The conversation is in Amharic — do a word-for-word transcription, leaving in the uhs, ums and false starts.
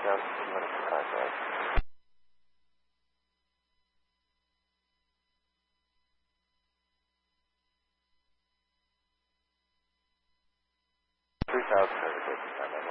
down to two minutes of contact. three thousand,